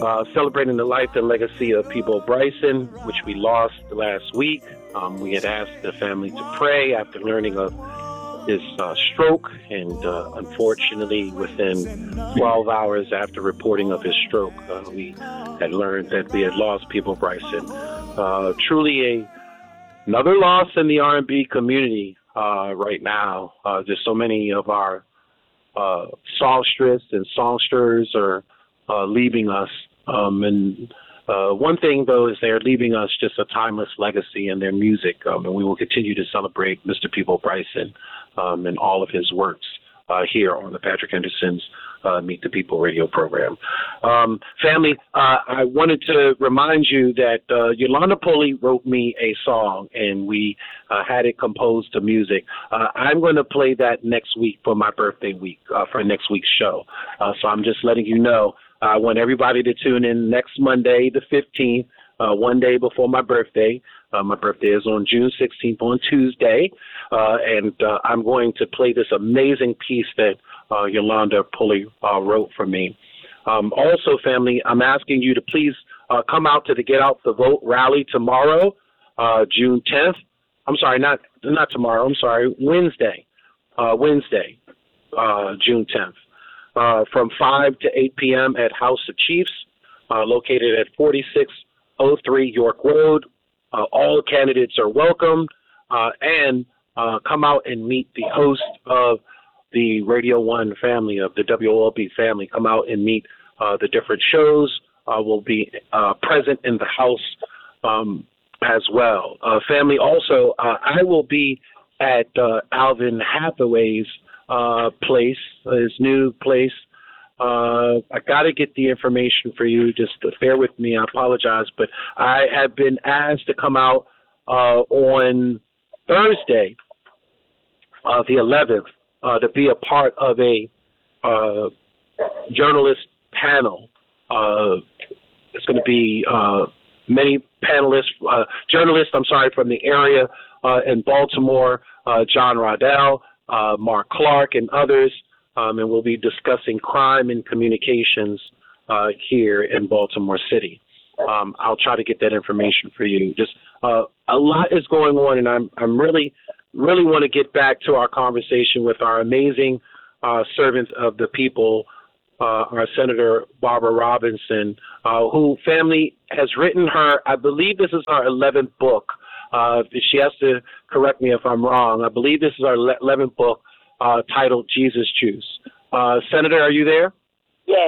celebrating the life and legacy of Peabo Bryson, which we lost last week. We had asked the family to pray after learning of his stroke, and unfortunately, within 12 hours after reporting of his stroke, we had learned that we had lost Peabo Bryson. Truly another loss in the R&B community right now. There's so many of our songstress and songsters are leaving us. And one thing, though, is they're leaving us just a timeless legacy in their music. And we will continue to celebrate Mr. Peabo Bryson and all of his works here on the Patrick Henderson's Meet the People radio program. Family, I wanted to remind you that Yolanda Pulley wrote me a song, and we had it composed to music. I'm going to play that next week for my birthday week, for next week's show. So I'm just letting you know. I want everybody to tune in next Monday, the 15th, one day before my birthday. My birthday is on June 16th on Tuesday, and I'm going to play this amazing piece that Yolanda Pulley wrote for me. Also, family, I'm asking you to please come out to the Get Out the Vote rally tomorrow, June 10th. I'm sorry, not tomorrow. I'm sorry, Wednesday, June 10th, from 5 to 8 p.m. at House of Chiefs, located at 4603 York Road. All candidates are welcome, and come out and meet the host of the Radio 1 family, of the WOLB family. Come out and meet the different shows. Will be present in the house as well. Family, also, I will be at Alvin Hathaway's place, his new place. I got to get the information for you. Just bear with me. I apologize, but I have been asked to come out on Thursday, the 11th, to be a part of a journalist panel. It's going to be many panelists, journalists, from the area in Baltimore, John Rodell, Mark Clark, and others. And we'll be discussing crime and communications here in Baltimore City. I'll try to get that information for you. Just a lot is going on, and I'm really want to get back to our conversation with our amazing servant of the people, our Senator Barbara Robinson, who family has written her, I believe this is our 11th book. She has to correct me if I'm wrong. I believe this is our 11th book, titled Jesus Juice. Senator, are you there? Yes.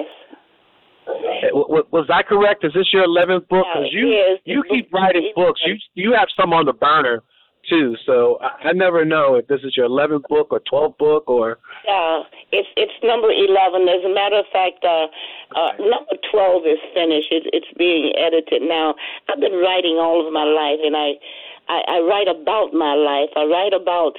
Was that correct? Is this your 11th book? Because you keep writing books. You have some on the burner too. So I never know if this is your 11th book or 12th book or. It's number 11. As a matter of fact, number 12 is finished. It's being edited now. I've been writing all of my life, and I write about my life. I write about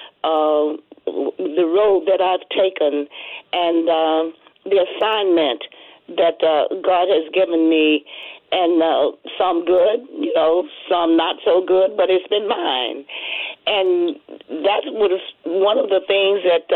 the road that I've taken and the assignment that God has given me, and some good, some not so good, but it's been mine. And that was one of the things that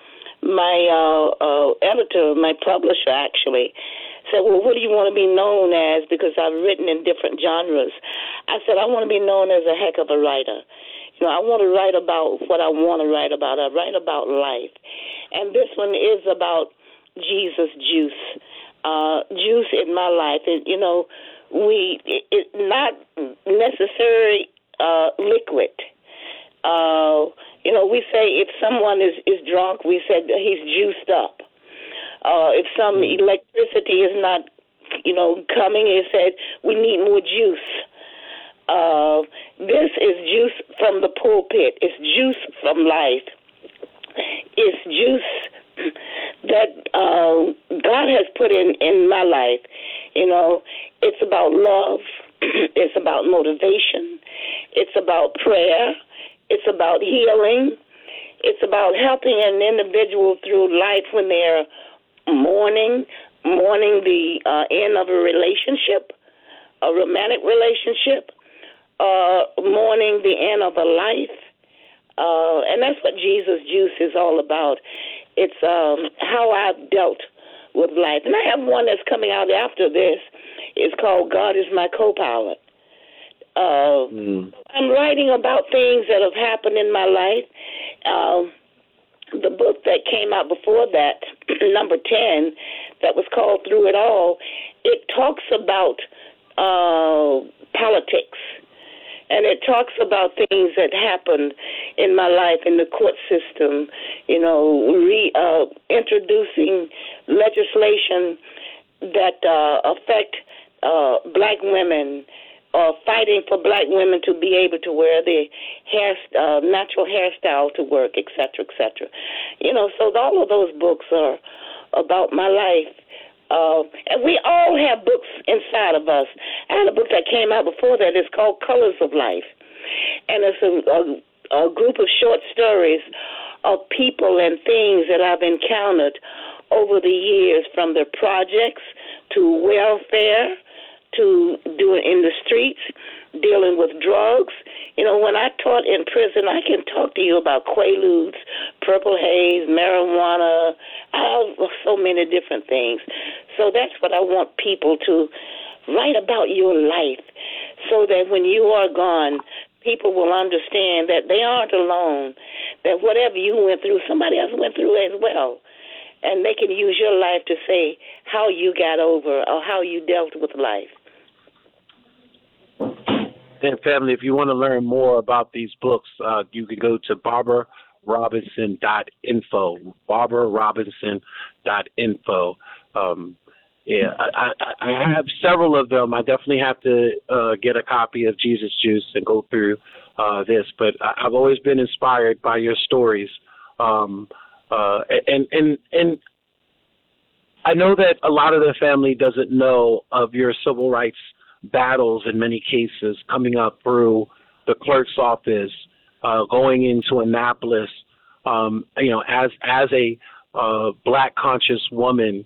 my editor, my publisher actually, said, well, what do you want to be known as? Because I've written in different genres. I said, I want to be known as a heck of a writer. I want to write about what I want to write about. I write about life. And this one is about Jesus juice, juice in my life. And, it's not necessarily liquid. We say if someone is drunk, we said he's juiced up. If some electricity is not, coming, it said we need more juice. This is juice from the pulpit. It's juice from life. It's juice that God has put in my life. It's about love. It's about motivation. It's about prayer. It's about healing. It's about helping an individual through life when they're mourning the end of a relationship, a romantic relationship, mourning the end of a life. And that's what Jesus Juice is all about. It's how I've dealt with life. And I have one that's coming out after this It's called God is My Co-Pilot. I'm writing about things that have happened in my life. The book that came out before that, number 10, that was called Through It All, it talks about politics. And it talks about things that happened in my life in the court system, introducing legislation that affect black women, fighting for black women to be able to wear their natural hairstyle to work, et cetera, et cetera. So all of those books are about my life. And we all have books inside of us. I had a book that came out before that. It's called Colors of Life. And it's a group of short stories of people and things that I've encountered over the years, from the projects to welfare to doing in the streets, dealing with drugs. When I taught in prison, I can talk to you about Quaaludes, Purple Haze, marijuana, so many different things. So that's what I want people to write about your life, so that when you are gone, people will understand that they aren't alone, that whatever you went through, somebody else went through as well. And they can use your life to say how you got over or how you dealt with life. And family, if you want to learn more about these books, you can go to barbararobinson.info, barbararobinson.info. I have several of them. I definitely have to get a copy of Jesus Juice and go through this, but I've always been inspired by your stories. And I know that a lot of the family doesn't know of your civil rights battles in many cases, coming up through the clerk's office, going into Annapolis, as a black conscious woman,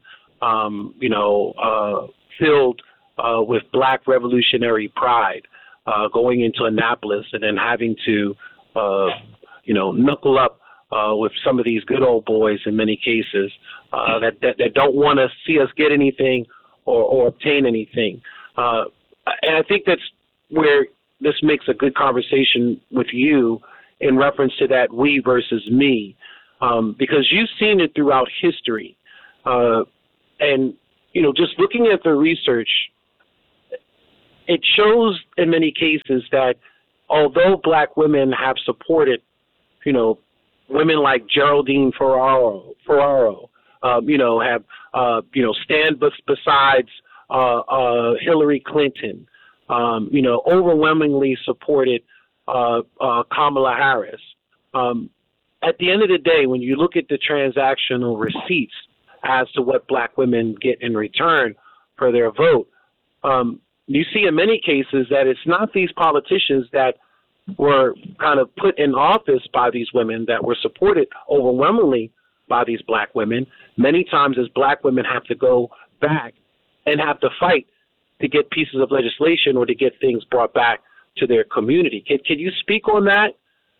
filled with black revolutionary pride, going into Annapolis and then having to, knuckle up with some of these good old boys in many cases that don't want to see us get anything or obtain anything. And I think that's where this makes a good conversation with you in reference to that we versus me, because you've seen it throughout history. And, just looking at the research, it shows in many cases that although black women have supported, women like Geraldine Ferraro, have, stand besides Hillary Clinton, overwhelmingly supported Kamala Harris. At the end of the day, when you look at the transactional receipts as to what black women get in return for their vote, you see in many cases that it's not these politicians that were kind of put in office by these women that were supported overwhelmingly by these black women. Many times as black women have to go back and have to fight to get pieces of legislation or to get things brought back to their community. Can you speak on that?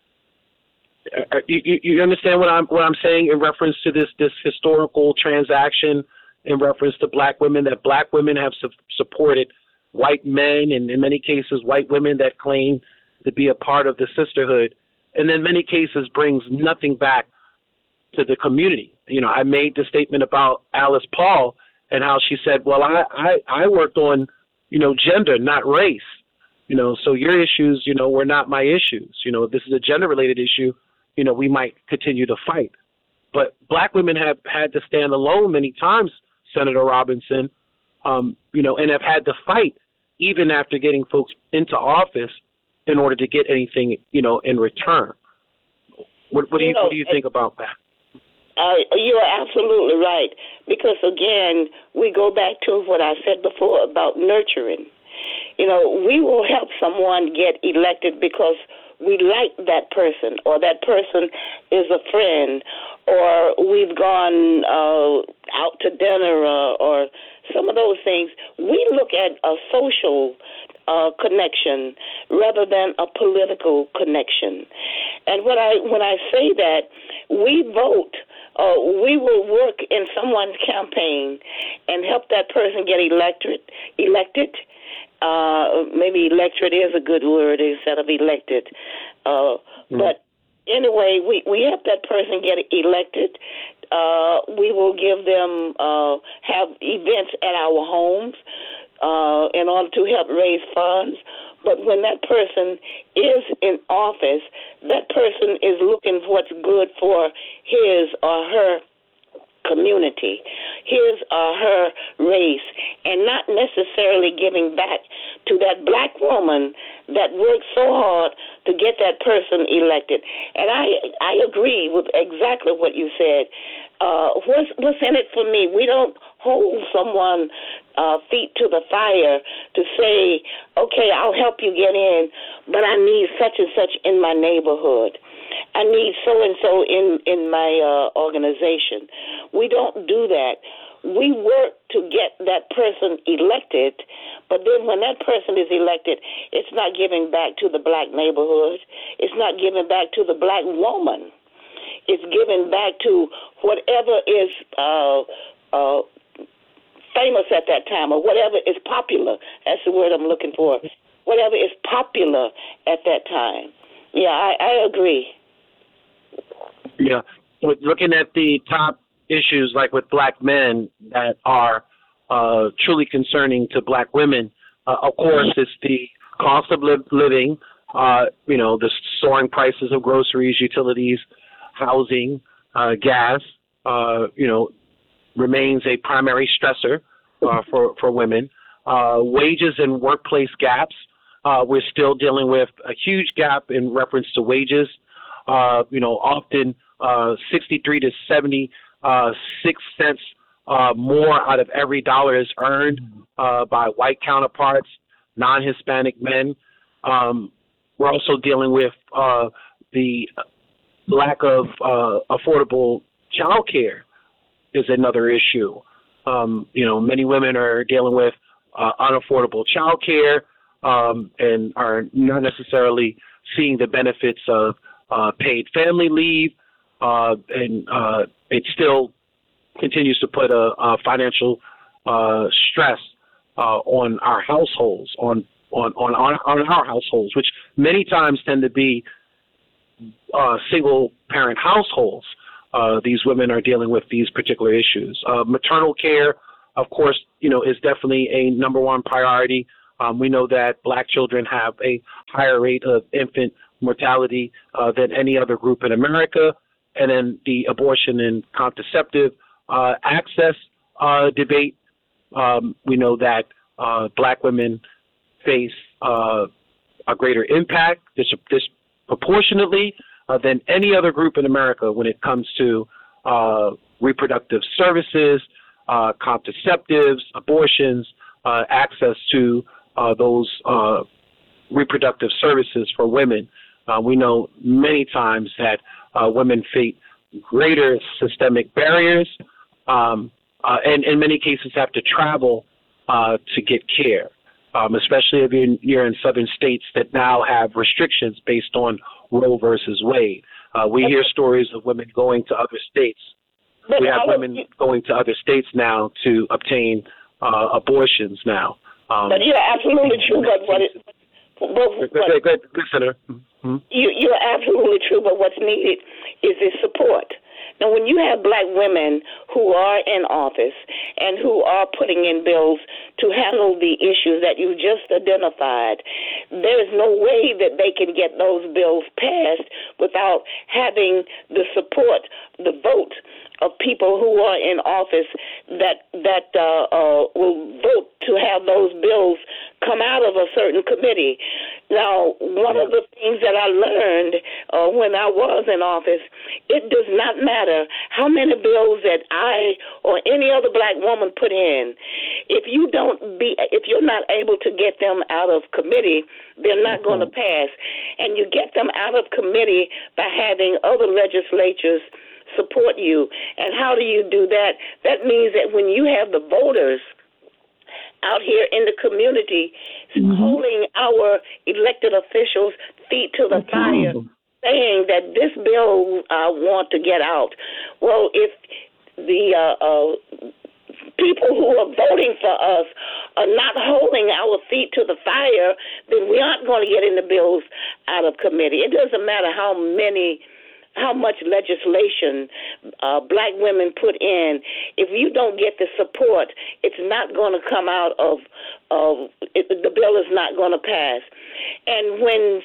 You understand what I'm saying in reference to this historical transaction in reference to black women, that black women have supported white men, and in many cases white women that claim to be a part of the sisterhood, and in many cases brings nothing back to the community. I made the statement about Alice Paul and how she said, well, I worked on, gender, not race, so your issues, were not my issues. If this is a gender-related issue, we might continue to fight. But black women have had to stand alone many times, Senator Robinson, and have had to fight even after getting folks into office in order to get anything, in return. What do you think about that? You are absolutely right, because, again, we go back to what I said before about nurturing. We will help someone get elected because we like that person, or that person is a friend, or we've gone out to dinner, or some of those things. We look at a social connection rather than a political connection. And when I say that, we vote. We will work in someone's campaign and help that person get elected. Maybe electorate is a good word instead of elected. But anyway, we help that person get elected. We will give them, have events at our homes in order to help raise funds. But when that person is in office, that person is looking for what's good for his or her community, his or her race, and not necessarily giving back to that black woman that worked so hard to get that person elected. And I agree with exactly what you said. What's in it for me? We don't hold someone feet to the fire to say, okay, I'll help you get in, but I need such and such in my neighborhood. I need so-and-so in my organization. We don't do that. We work to get that person elected, but then when that person is elected, it's not giving back to the black neighborhood. It's not giving back to the black woman. It's giving back to whatever is famous at that time, or whatever is popular. That's the word I'm looking for. Whatever is popular at that time. Yeah, I agree. Yeah. Looking at the top issues, like with black men, that are truly concerning to black women, of course, it's the cost of living, the soaring prices of groceries, utilities, housing, gas, remains a primary stressor for women. Wages and workplace gaps. We're still dealing with a huge gap in reference to wages. Often 63 to 76 cents more out of every dollar is earned by white counterparts, non-Hispanic men. We're also dealing with the lack of affordable child care is another issue. Many women are dealing with unaffordable child care and are not necessarily seeing the benefits of paid family leave, and it still continues to put a financial stress on our households, on our households, which many times tend to be single parent households. These women are dealing with these particular issues. Maternal care, of course, is definitely a number one priority. We know that black children have a higher rate of infant mortality than any other group in America. And then the abortion and contraceptive access debate, we know that black women face a greater impact disproportionately than any other group in America when it comes to reproductive services, contraceptives, abortions, access to those reproductive services for women. We know many times that women face greater systemic barriers and in many cases have to travel to get care, especially if you're in southern states that now have restrictions based on Roe versus Wade. We hear stories of women going to other states. We have women going to other states now to obtain abortions now. But you're absolutely true. Good, Senator. Mm-hmm. You're absolutely true, but what's needed is this support. Now, when you have black women who are in office and who are putting in bills to handle the issues that you just identified, there is no way that they can get those bills passed without having the support, the vote of people who are in office that will vote to have those bills come out of a certain committee. Now, one of the things that I learned when I was in office, it does not matter how many bills that I or any other black woman put in. If you're not able to get them out of committee, they're not going to pass. And you get them out of committee by having other legislatures support you. And how do you do that? That means that when you have the voters out here in the community holding our elected officials' feet to the fire, saying that this bill want to get out. Well, if the people who are voting for us are not holding our feet to the fire, then we aren't going to get in the bills out of committee. It doesn't matter how much legislation black women put in. If you don't get the support, it's not going to come out of the bill is not going to pass. And when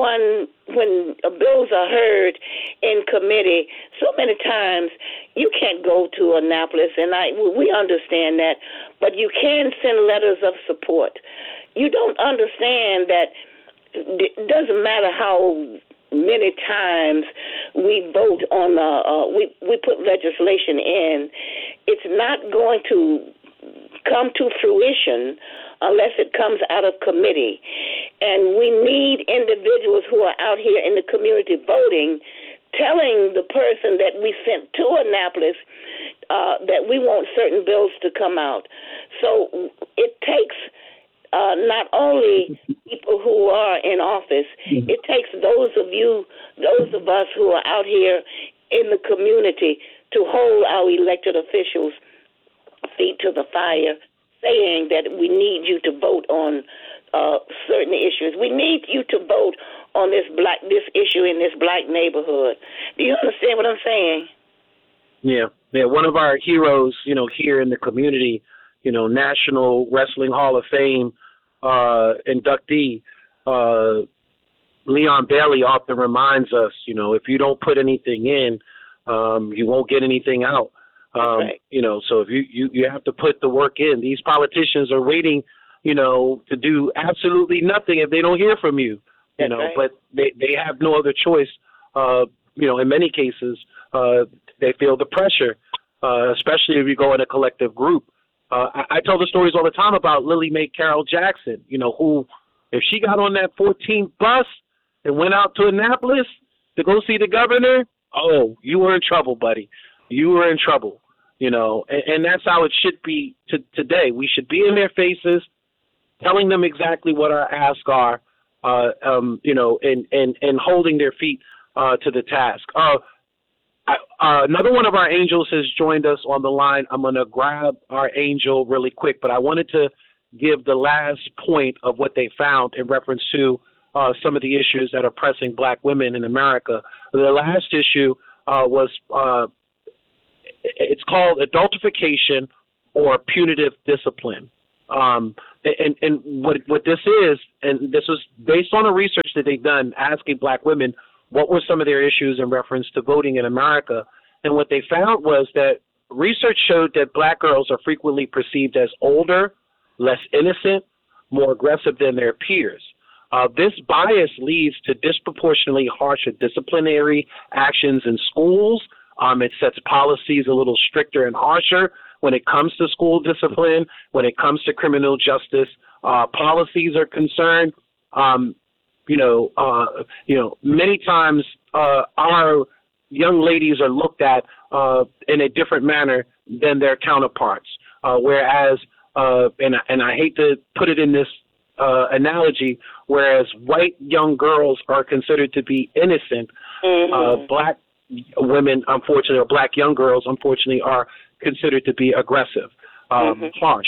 bills are heard in committee, so many times you can't go to Annapolis, and we understand that, but you can send letters of support. You don't understand that it doesn't matter how many times we vote on we put legislation in, it's not going to come to fruition unless it comes out of committee. And we need individuals who are out here in the community voting, telling the person that we sent to Annapolis that we want certain bills to come out. So it takes not only people who are in office, it takes those of us who are out here in the community to hold our elected officials' feet to the fire, saying that we need you to vote on certain issues. We need you to vote on this issue in this black neighborhood. Do you understand what I'm saying? Yeah. One of our heroes, here in the community, National Wrestling Hall of Fame inductee, Leon Bailey often reminds us, if you don't put anything in, you won't get anything out. Right. So if you have to put the work in. These politicians are waiting, to do absolutely nothing if they don't hear from you, right. But they have no other choice. In many cases, they feel the pressure, especially if you go in a collective group. I tell the stories all the time about Lily Mae Carroll Jackson, who, if she got on that 14th bus and went out to Annapolis to go see the governor, oh, you were in trouble, buddy. You were in trouble, and that's how it should be today. We should be in their faces, telling them exactly what our asks are, and holding their feet to the task. Another one of our angels has joined us on the line. I'm going to grab our angel really quick, but I wanted to give the last point of what they found in reference to some of the issues that are pressing black women in America. The last issue was it's called adultification or punitive discipline. And what this is, and this was based on a research that they've done asking black women what were some of their issues in reference to voting in America. And what they found was that research showed that black girls are frequently perceived as older, less innocent, more aggressive than their peers. This bias leads to disproportionately harsher disciplinary actions in schools. It sets policies a little stricter and harsher when it comes to school discipline, when it comes to criminal justice policies are concerned. Many times our young ladies are looked at in a different manner than their counterparts. Whereas, and I hate to put it in this analogy, whereas white young girls are considered to be innocent, black women, unfortunately, or black young girls, unfortunately, are considered to be aggressive, harsh.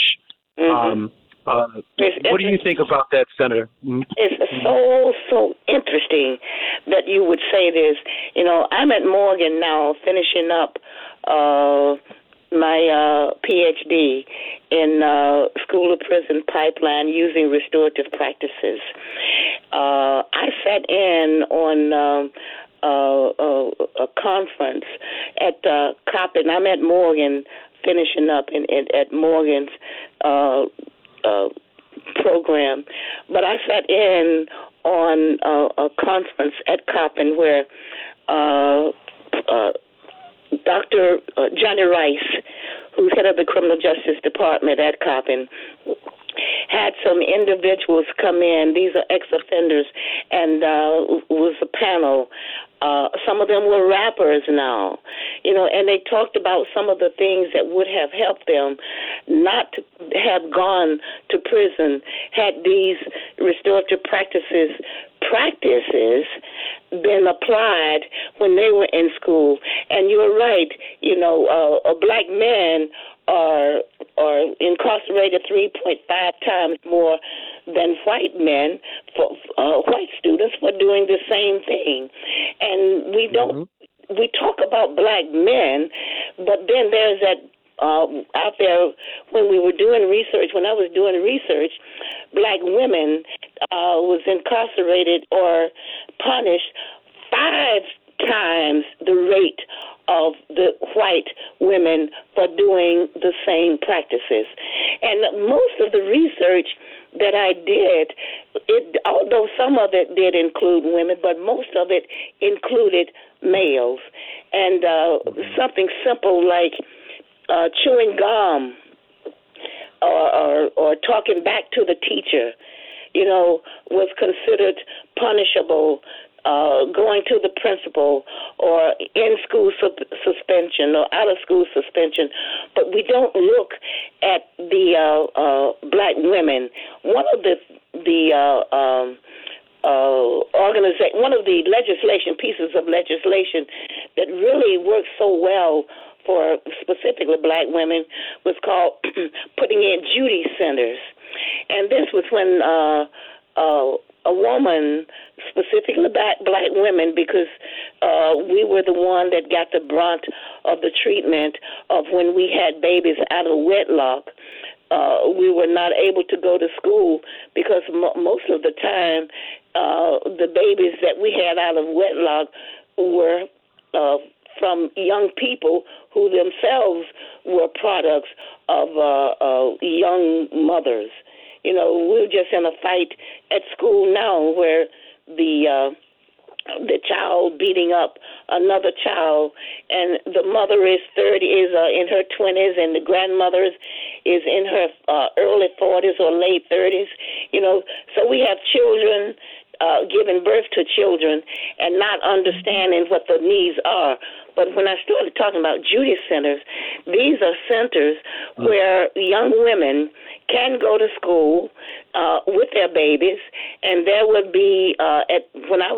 What do you think about that, Senator? It's so interesting that you would say this. I'm at Morgan now finishing up my PhD in School of Prison Pipeline using restorative practices. I sat in on a conference at Coppin. I'm at Morgan finishing up at Morgan's program, but I sat in on a conference at Coppin where Dr. Johnny Rice, who's head of the Criminal Justice Department at Coppin, had some individuals come in. These are ex-offenders, and was a panel. Some of them were rappers now, and they talked about some of the things that would have helped them not to have gone to prison had these restorative practices been applied when they were in school. And you're right, black men are incarcerated 3.5 times more than white men, for white students, for doing the same thing. And we don't, we talk about black men, but then there's that out there when I was doing research, black women was incarcerated or punished 5 times the rate of the white women for doing the same practices. And most of the research that I did, although some of it did include women, but most of it included males. And something simple like chewing gum or talking back to the teacher, was considered punishable. Going to the principal or in-school suspension or out-of-school suspension. But we don't look at the black women. One of the pieces of legislation that really works so well for specifically black women was called putting in Judy Centers. And this was when a woman, specifically black women, because we were the one that got the brunt of the treatment of when we had babies out of wedlock. We were not able to go to school because most of the time the babies that we had out of wedlock were from young people who themselves were products of young mothers. We're just in a fight at school now where the child beating up another child, and the mother is in her 20s, and the grandmother is in her early 40s or late 30s. So we have children giving birth to children and not understanding what the needs are. But when I started talking about Judy Centers, these are centers where young women can go to school with their babies, and there would be, when I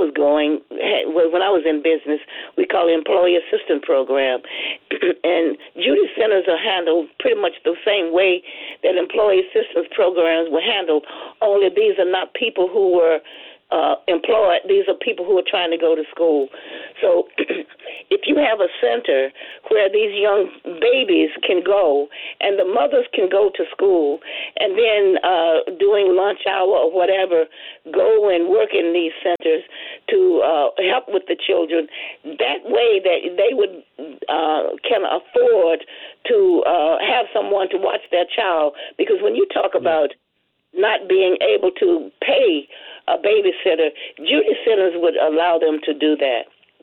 was in business, we call it Employee Assistance Program. And Judy Centers are handled pretty much the same way that Employee Assistance Programs were handled, only these are not people who were employed. These are people who are trying to go to school. So if you have a center where these young babies can go and the mothers can go to school and then during lunch hour or whatever, go and work in these centers to help with the children, that way that they would can afford to have someone to watch their child. Because when you talk about not being able to pay a babysitter, Judy Centers would allow them to do that.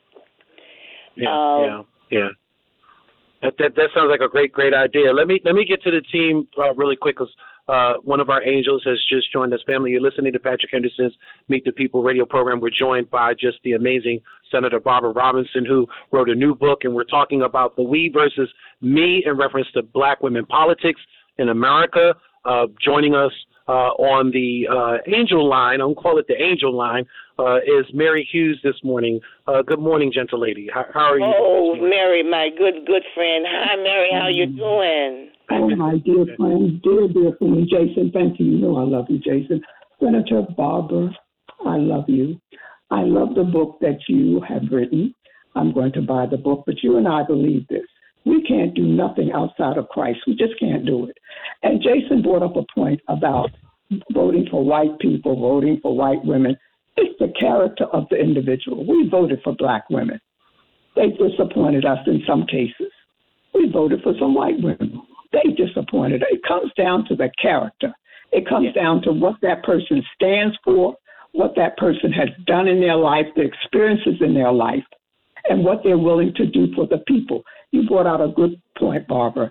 Yeah. That sounds like a great idea. Let me get to the team really quick, because one of our angels has just joined us. Family, you're listening to Patrick Henderson's Meet the People radio program. We're joined by just the amazing Senator Barbara Robinson, who wrote a new book, and we're talking about the we versus me in reference to black women politics in America. Joining us on the angel line, I'll call it the angel line, is Mary Hughes this morning. Good morning, gentle lady. How are you? Oh, Mary, my good friend. Hi, Mary. How you doing? Oh, my dear friend, dear friend, Jason. Thank you. You know I love you, Jason. Senator Barbara, I love you. I love the book that you have written. I'm going to buy the book, but you and I believe this. We can't do nothing outside of Christ. We just can't do it. And Jason brought up a point about voting for white people, voting for white women. It's the character of the individual. We voted for black women. They disappointed us in some cases. We voted for some white women. They disappointed us. It comes down to the character. It comes down to what that person stands for, what that person has done in their life, the experiences in their life, and what they're willing to do for the people. You brought out a good point, Barbara.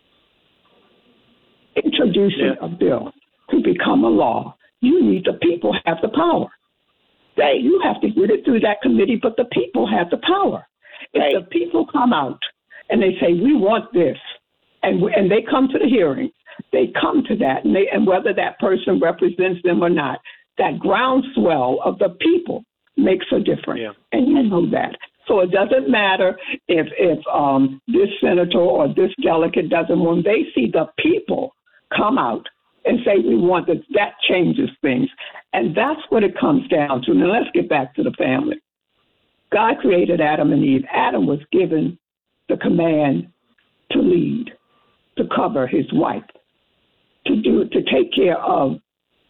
Introducing a bill to become a law, you need the people have the power. You have to get it through that committee, but the people have the power. If the people come out and they say, we want this, and they come to the hearing, they come to that, and whether that person represents them or not, that groundswell of the people makes a difference. Yeah. And you know that. So it doesn't matter if this senator or this delegate doesn't, when they see the people come out and say we want this, that changes things. And that's what it comes down to. Now let's get back to the family. God created Adam and Eve. Adam was given the command to lead, to cover his wife, to take care of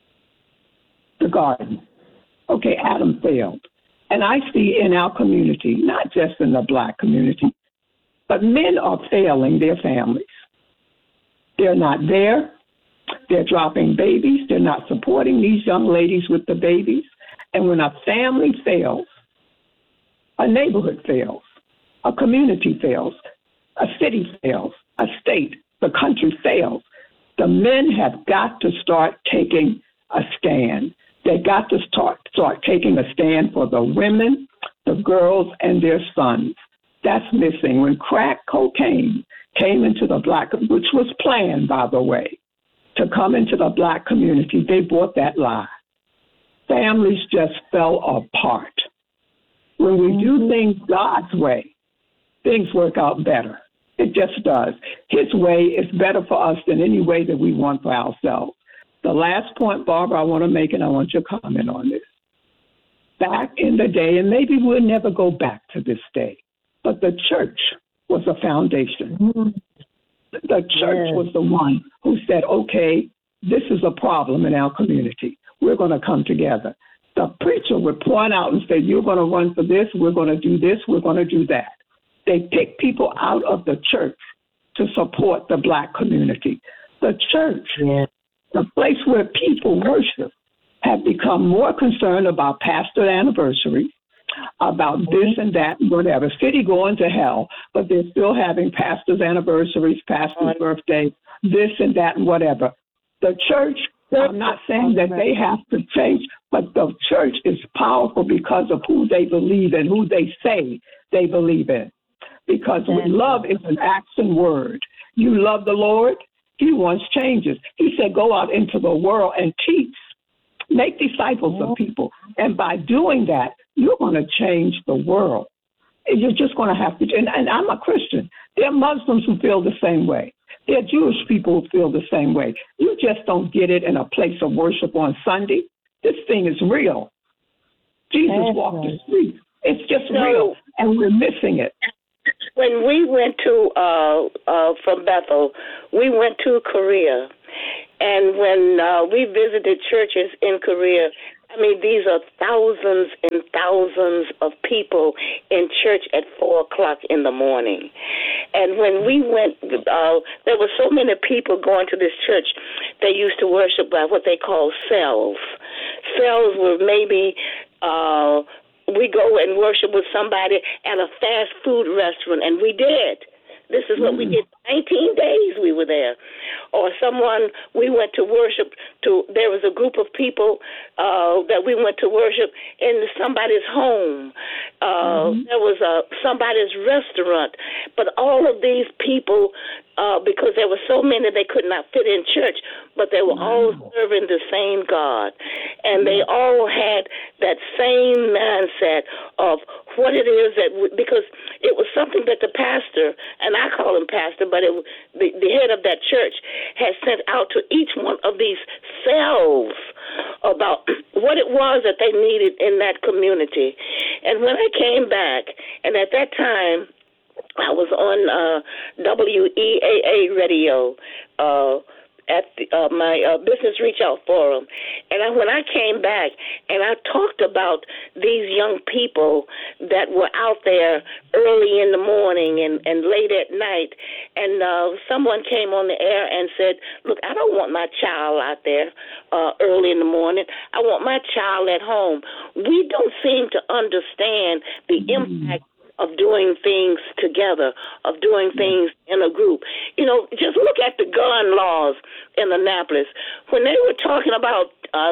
the garden. Okay, Adam failed. And I see in our community, not just in the Black community, but men are failing their families. They're not there. They're dropping babies. They're not supporting these young ladies with the babies. And when a family fails, a neighborhood fails, a community fails, a city fails, a state, the country fails. The men have got to start taking a stand. They got to start taking a stand for the women, the girls, and their sons. That's missing. When crack cocaine came into the Black, which was planned, by the way, to come into the Black community, they bought that lie. Families just fell apart. When we do things God's way, things work out better. It just does. His way is better for us than any way that we want for ourselves. The last point, Barbara, I want to make, and I want your comment on this. Back in the day, and maybe we'll never go back to this day, but the church was a foundation. The church was the one who said, okay, this is a problem in our community. We're going to come together. The preacher would point out and say, you're going to run for this, we're going to do this, we're going to do that. They pick people out of the church to support the Black community. The church, the place where people worship, have become more concerned about pastor anniversaries, about this and that, whatever. City going to hell, but they're still having pastors' anniversaries, pastors' birthdays, this and that and whatever. The church, I'm not saying that they have to change, but the church is powerful because of who they believe in, who they say they believe in. Because love is an action word. You love the Lord, He wants changes. He said, go out into the world and teach, make disciples of people. And by doing that, you're going to change the world. And you're just going to have to, and I'm a Christian. There are Muslims who feel the same way. There are Jewish people who feel the same way. You just don't get it in a place of worship on Sunday. This thing is real. Jesus walked the streets. It's just real, and we're missing it. When we went to, from Bethel, we went to Korea. And when we visited churches in Korea, I mean, these are thousands and thousands of people in church at 4 o'clock in the morning. And when we went, there were so many people going to this church. They used to worship by what they call cells. Cells were maybe we go and worship with somebody at a fast food restaurant, and we did. This is what we did. 19 days we were there. Or someone, we went to worship to, there was a group of people that we went to worship in somebody's home. There was somebody's restaurant. But all of these people, because there were so many, they could not fit in church, but they were all serving the same God. And they all had that same mindset of what it is that, because it was something that the pastor, and I call him pastor, but the head of that church had sent out to each one of these cells about what it was that they needed in that community. And when I came back, and at that time, I was on WEAA radio at my Business Reach Out Forum. And when I came back and I talked about these young people that were out there early in the morning and late at night, and someone came on the air and said, look, I don't want my child out there early in the morning. I want my child at home. We don't seem to understand the impact of doing things together, of doing things in a group. You know, just look at the gun laws in Annapolis. When they were talking about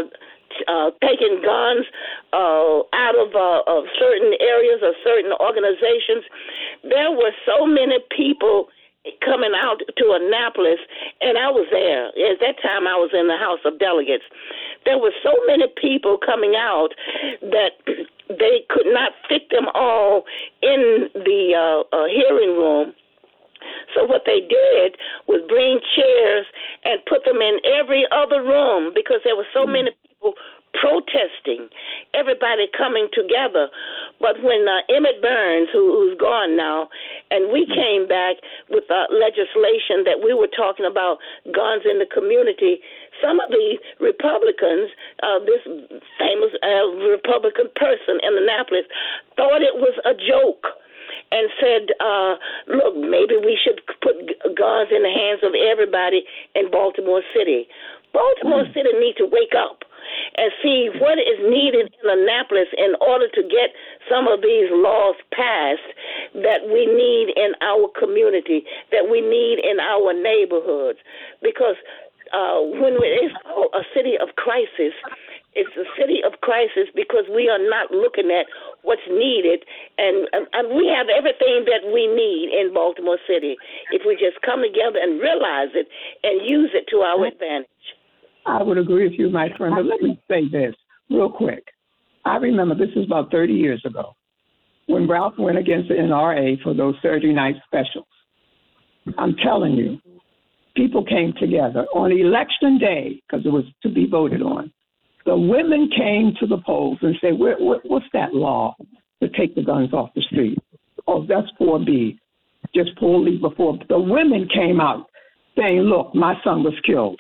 taking guns out of certain areas or certain organizations, there were so many people coming out to Annapolis, and I was there. At that time, I was in the House of Delegates. there were so many people coming out that they could not fit them all in the hearing room. So what they did was bring chairs and put them in every other room because there were so many people protesting, everybody coming together. But when Emmett Burns, who's gone now, and we came back with legislation that we were talking about guns in the community, some of the Republicans, this famous Republican person in Annapolis, thought it was a joke and said, look, maybe we should put guns in the hands of everybody in Baltimore City. Baltimore City needs to wake up and see what is needed in Annapolis in order to get some of these laws passed that we need in our community, that we need in our neighborhoods. Because when it's called a city of crisis, it's a city of crisis because we are not looking at what's needed, and we have everything that we need in Baltimore City if we just come together and realize it and use it to our advantage. I would agree with you, my friend, but let me say this real quick. I remember this is about 30 years ago when Ralph went against the NRA for those Saturday night specials. I'm telling you, people came together on election day because it was to be voted on. The women came to the polls and said, what's that law to take the guns off the street? Oh, that's 4B. Just pull leave before. The women came out saying, look, my son was killed.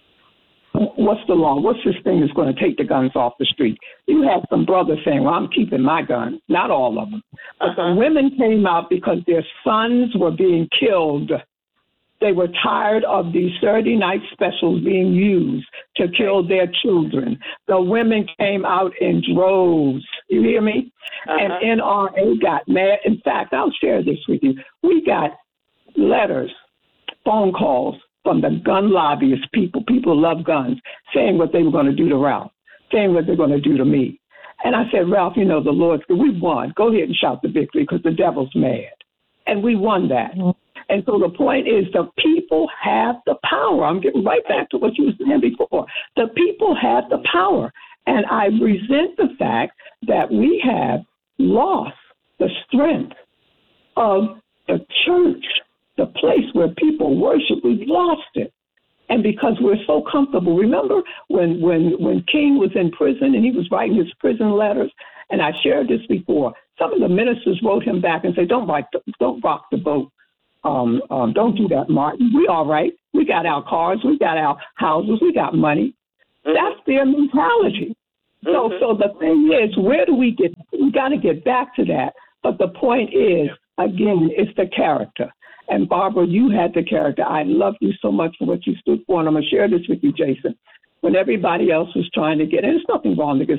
What's the law? What's this thing that's going to take the guns off the street? You have some brothers saying, well, I'm keeping my guns. Not all of them. But the women came out because their sons were being killed. They were tired of these Saturday night specials being used to kill their children. The women came out in droves. You hear me? And NRA got mad. In fact, I'll share this with you. We got letters, phone calls from the gun lobbyist people who love guns, saying what they were going to do to Ralph, saying what they're going to do to me. And I said, Ralph, you know, the Lord's good. We won. Go ahead and shout the victory because the devil's mad. And we won that. And so the point is the people have the power. I'm getting right back to what you were saying before. The people have the power. And I resent the fact that we have lost the strength of the church, the place where people worship. We've lost it. And because we're so comfortable, remember when King was in prison and he was writing his prison letters, and I shared this before, some of the ministers wrote him back and said, don't rock the boat. Don't do that, Martin. We all right. We got our cars. We got our houses. We got money. That's their mentality. So the thing is, where do we get? We got to get back to that. But the point is, again, it's the character. And Barbara, you had the character. I love you so much for what you stood for. And I'm going to share this with you, Jason. When everybody else was trying to get, and there's nothing wrong to get